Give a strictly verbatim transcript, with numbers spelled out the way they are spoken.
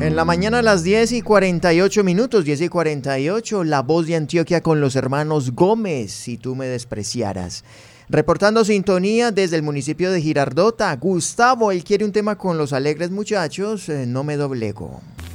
En la mañana a las diez y cuarenta y ocho minutos, diez y cuarenta y ocho, La Voz de Antioquia con los hermanos Gómez, Si tú me despreciaras. Reportando sintonía desde el municipio de Girardota, Gustavo, él quiere un tema con los alegres muchachos, eh, No me doblego.